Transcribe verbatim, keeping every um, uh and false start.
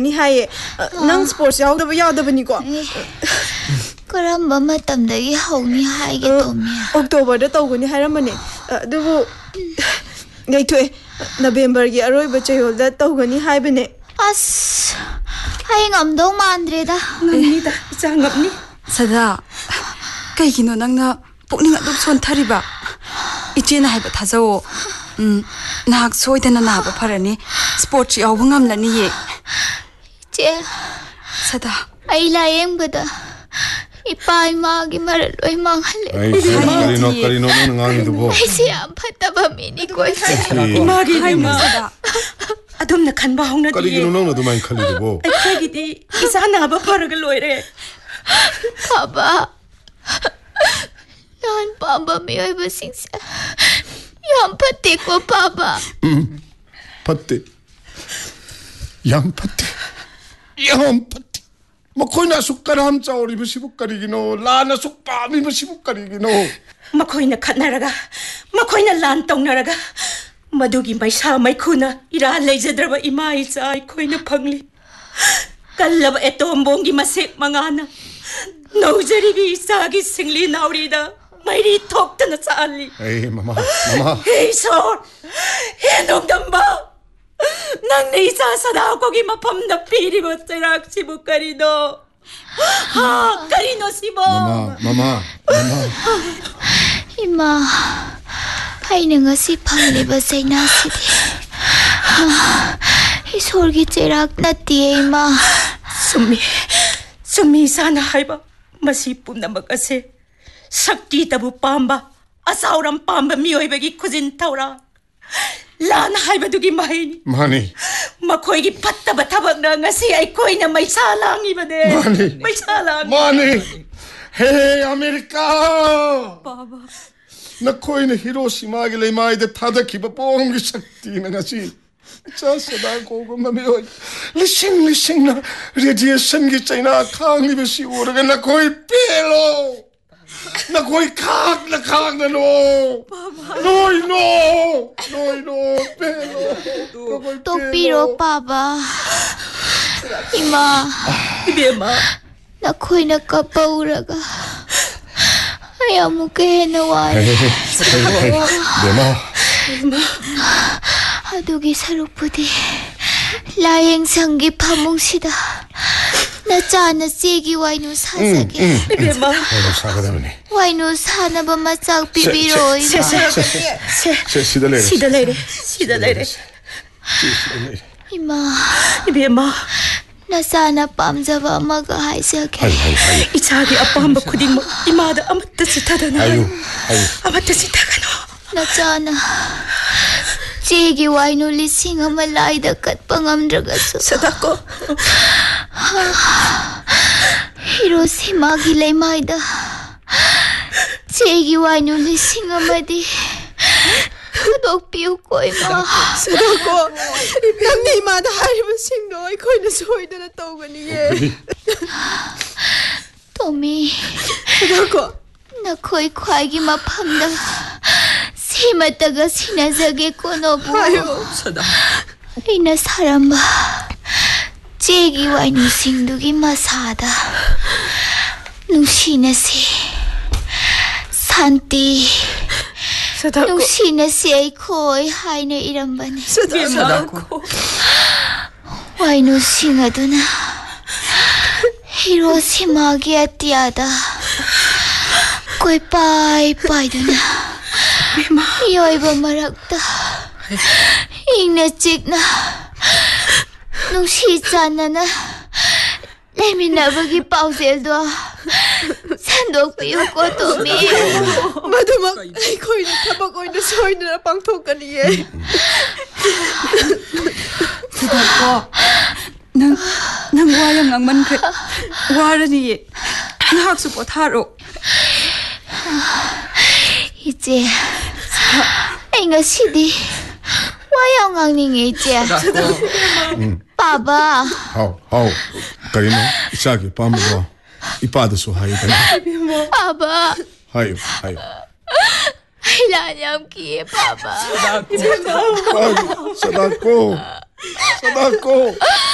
ꯇꯧꯒꯅꯤ ꯍꯥꯏꯌꯦ ꯅꯪ ꯁ꯭ꯄꯣꯔꯠꯁ ꯌꯥꯎꯗꯕ ꯌꯥꯎꯗꯕꯅꯤꯀꯣ ꯀꯔꯝꯕ ꯃꯇꯝꯗꯒꯤ ꯍꯧꯅꯤ ꯍꯥꯏꯒꯦ ꯇꯣꯝꯃꯤ ꯑꯣꯛꯇꯣꯕꯔꯗ ꯇꯧꯒꯅꯤ ꯍꯥꯏꯔꯝꯕꯅꯦ ꯑꯗꯨꯕꯨ ꯉꯩꯊꯣꯏ ꯅꯕꯦꯝꯕꯔꯒꯤ ꯑꯔꯣꯏꯕ ꯆꯌꯣꯜꯗ ꯇꯧꯒꯅꯤ ꯍꯥꯏꯕꯅꯦ ꯑꯁ ꯑꯩ ꯉꯝꯗꯧ ꯃꯥꯟꯗ꯭ꯔꯦꯗ ꯉꯝꯅꯤꯗ ꯏꯆꯥ ꯉꯝꯅꯤ ꯁꯗꯥ ꯀꯩꯒꯤꯅꯣ ꯅꯪꯅ ꯄꯨꯛꯅꯤꯡ ꯑꯗꯨꯝ ꯁꯣꯟꯊꯔꯤꯕ इचेना है बथाजो नाक सोइदना नाबा फरनी स्पोर्ट्स यावबो ngamlani चे सदा आई लायेंग बदा इपा इमागी मर लोई मांगले करिनो करिनो नंगांग दुबो ऐसे am फतबा मिनी कोई मागी मा अदुम न खनबा होना दी करिनो नंग दुमाइन खली दुबो अखगिदी इसा नाबा फरग लोइरे बाबा नान पाबा में ओइ बसिंग याम फते को पाबा फते याम फते याम फते मखोइना सुकराम चाउरी बसिबु करिगिनो लाना सुपामी बसिबु करिगिनो मखोइना खनरगा मखोइना लान तौनरगा मधुगी मैसा मैखुना इरा लेजद्रबा इमा इचा खोइना फंगली कल्लब एतोम्बोंगी मसेक मंगाना नौजरीबी इसागी सिंगली नाउरीदा मैरी थोक्तना चाली ए ममा ममा हे सर हे नोंदम्बा नंग ने इसा सदा कोगी मफमदा पीरिबो चराक्सिबु करिनो हा करिनो सिबो ममा ममा ममा इमा फाइना ngasi phangleba saina sidi isorgi cherak nati ima sumi sumi sana haiba masi punamak ase sakti tabu pamba asauram pamba mioibagi khujin thaura lan haiba dugi mahini mani makhoigi pattaba thabak na ngasi ai koina maisa langi bade mani maisa langi mani he america baba नखोइने Hiroshima के लेमाइ दे थादा खिबा पोंग शक्ति न ngasi चा सदा को को ममे होय लिसिंग लिसिंग ना radiation की चाइना खांग नि बसी ओरगा नखोइ पेलो नखोइ खाक न खांग न नो नोय नो नोय नो पेलो तो पीरो पाबा इमा इबेमा नखोइना कपौरगा amuke na wai dema adugi sarupudi layeng sangi phamung sida na chana chegi wainu sajage dema wainu sagadamani wainu sana ba machak pibiroi se se se sida lere sida lere sida lere ima ibema nasana pamjaba amaga haisake ichagi apamba khuding imada amatta sithadana ayu ayu amatta sithagano nachana chegi wainu lising ama laida katpa ngamdraga sadako Hiroshima gi leimaida chegi wainu lising amadi Dok piu koi ma sadako namni ma da hariba singno ai khoi na soi da tawgani ye Tomi sadako na khoi khwai gi ma phamda simataga sinajage kono bu ayo sada ina saramba chegi wainu singdu gi masada nushina se santi Nushina si ay koi haina irambani sadako wainu singa duna Hiroshima gi atiada koi pai pai duna yoiba marakta ingna chikna nushi chanana leminabagi pausel do sandok piu ko tomi maduma ai khoi na thaba koi na soi na pangthok kani ye sidako nang nang wayang ang man kre warani ye ngak su potharo iche ai ngasidi wayang ang ningi iche baba hau hau karino isagi pambo ipada so hai dana baba hayo hayo Ilanyam kiye baba sadako sadako